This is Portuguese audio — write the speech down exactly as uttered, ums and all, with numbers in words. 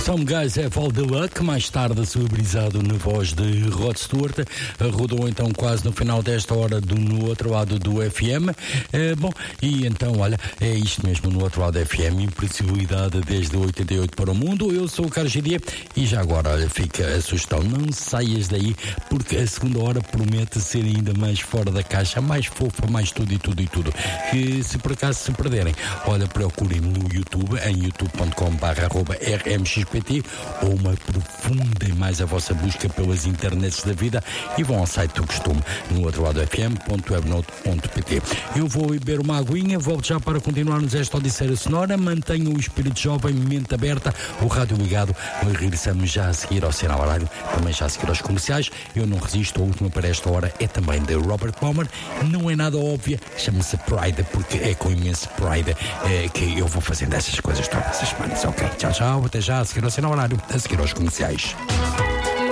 Some Guys Have All The Luck, mais tarde celebrizado na voz de Rod Stewart, rodou então quase no final desta hora do, no outro lado do F M. É, bom, e então, olha, é isto mesmo no outro lado do F M, imprevisibilidade desde oitenta e oito para o mundo. Eu sou o Carlos G D e já agora, olha, fica a sugestão, não saias daí, porque a segunda hora promete ser ainda mais fora da caixa, mais fofa, mais tudo e tudo e tudo. Que se por acaso se perderem, olha, procurem-me no YouTube, em youtube ponto com barra arroba R M X P T, ou uma aprofundem mais a vossa busca pelas internets da vida e vão ao site do costume, no outro lado f m ponto webnote ponto p t. Eu vou beber uma aguinha, volto já para continuarmos esta odisseia sonora. Mantenham o espírito jovem, mente aberta, o rádio ligado. Nós regressamos já a seguir ao sinal horário, também já a seguir aos comerciais. Eu não resisto, a última para esta hora é também de Robert Palmer, não é nada óbvia, chama-se Pride, porque é com imenso Pride é, que eu vou fazendo essas coisas todas as semanas. Ok, tchau, tchau, até já, a seguir ao sinal horário, a seguir aos comerciais.